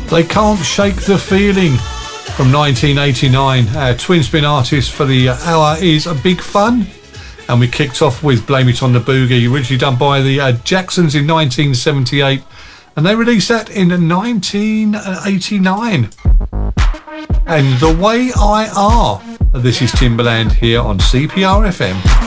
They Can't Shake the Feeling from 1989. Our twin spin artist for the hour is a Big Fun. And we kicked off with Blame It on the Boogie, originally done by the Jacksons in 1978. And they released that in 1989. And The Way I Are. This is Timbaland here on CPR FM.